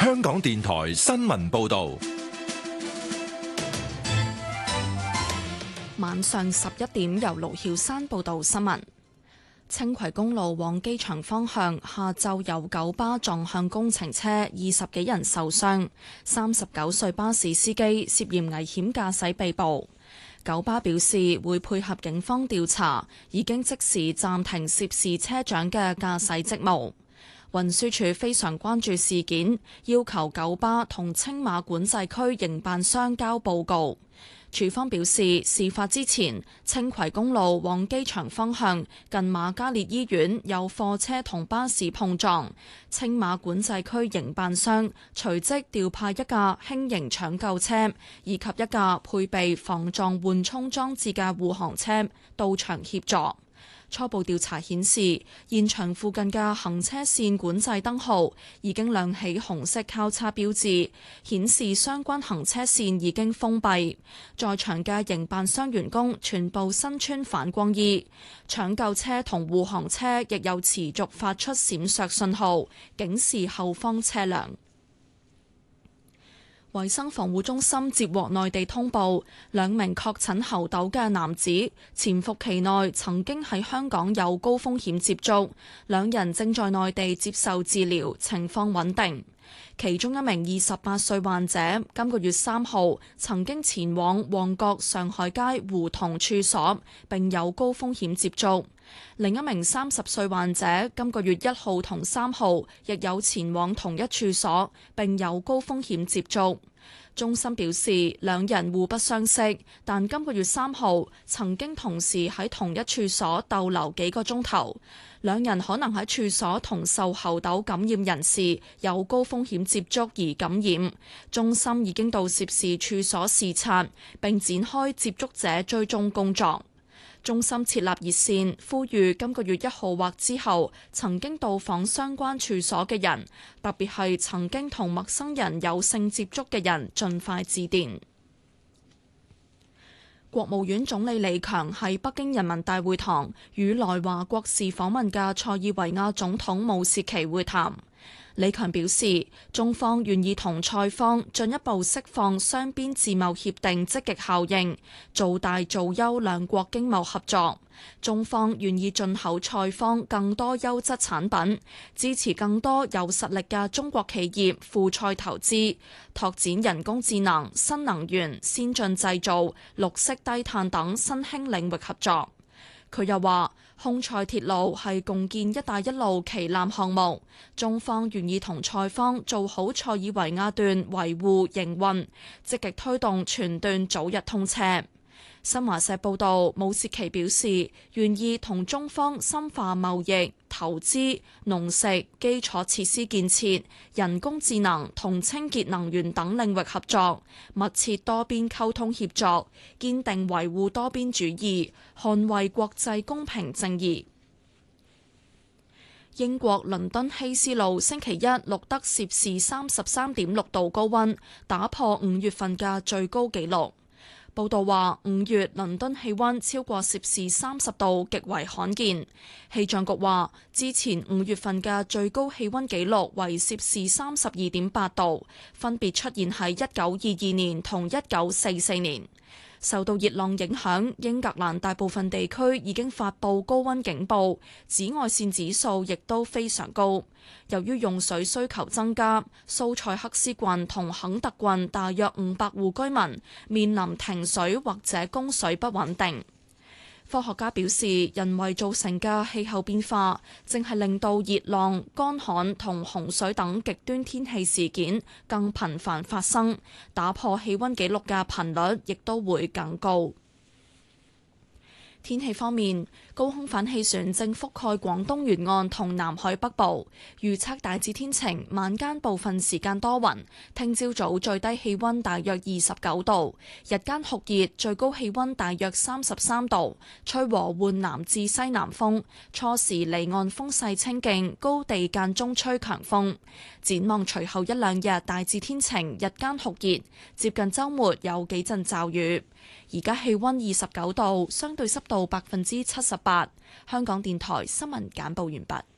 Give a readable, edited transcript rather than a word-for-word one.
香港電台新聞報道。 晚上11點，由盧曉山報道新聞。青葵公路往機場方向下晝有九巴撞向工程車，20幾人受傷。39歲巴士司機涉嫌危險駕駛被捕。九巴表示會配合警方調查，已經即時暫停涉事車長嘅駕駛職務。運輸署非常關注事件，要求九巴同青馬管制區營辦商交報告。署方表示，事發之前，青葵公路往機場方向近瑪嘉烈醫院有貨車同巴士碰撞，青馬管制區營辦商隨即調派一架輕型搶救車以及一架配備防撞緩衝裝置嘅護航車到場協助。初步調查顯示，現場附近嘅行車線管制燈號已經亮起紅色交叉標誌，顯示相關行車線已經封閉。在場嘅營辦商員工全部身穿反光衣，搶救車同護航車亦有持續發出閃爍信號，警示後方車輛。衛生防護中心接獲內地通報，2名確診猴痘嘅男子潛伏期內曾經喺香港有高風險接觸，2人正在內地接受治療，情況穩定。其中一名28歲患者今個月3號曾經前往旺角上海街胡同處所，並有高風險接觸。另一名30歲患者今個月1號同3號亦有前往同一處所，並有高風險接觸。中心表示，2人互不相識，但今個月3號曾經同時喺同一處所逗留幾個鐘頭。2人可能喺處所同受猴痘感染人士有高風險接觸而感染。中心已經到涉事處所視察，並展開接觸者追蹤工作。中心設立熱線，呼籲今個月1號或之後曾經到訪相關處所嘅人，特別係曾經同陌生人有性接觸嘅人，盡快致電。國務院總理李強喺北京人民大會堂與來華國事訪問嘅塞爾維亞總統武契奇會談。李強表示，中方願意同塞方進一步釋放雙邊自貿協定積極效應，做大做優兩國經貿合作。中方願意進口塞方更多優質產品，支持更多有實力嘅中國企業赴塞投資，拓展人工智能、新能源、先進製造、綠色低碳等新興領域合作。佢又話，匈塞鐵路係共建「一帶一路」旗艦項目，中方願意同塞方做好塞爾維亞段維護營運，積極推動全段早日通車。新華社報道，武契奇表示願意同中方深化貿易、投資、農食、基礎設施建設、人工智能同清潔能源等領域合作，密切多邊溝通協作，堅定維護多邊主義，捍衛國際公平正義。英國倫敦希斯路星期一錄得攝氏33.6度高溫，打破5月份嘅最高紀錄。報道話，5月倫敦氣溫超過攝氏30度極為罕見。氣象局話，之前5月份嘅最高氣溫紀錄為攝氏32.8度，分別出現喺1922年同1944年。受到熱浪影響，英格蘭大部分地區已經發布高溫警報，紫外線指數亦都非常高。由於用水需求增加，蘇塞克斯郡同肯特郡大約500戶居民面臨停水或者供水不穩定。科學家表示，人為造成嘅氣候變化正係令到熱浪、乾旱同洪水等極端天氣事件更頻繁發生，打破氣溫紀錄嘅頻率亦都會更高。天氣方面，高空反氣旋正覆蓋廣東沿岸同南海北部，預測大致天晴，晚間部分時間多雲。聽朝早最低氣溫大約29度，日間酷熱，最高氣溫大約33度，吹和緩南至西南風，初時離岸風勢清勁，高地間中吹強風。展望隨後一兩日大致天晴，日間酷熱，接近週末有幾陣驟雨。而家氣溫29度，相對濕度78%。香港電台新聞簡報完畢。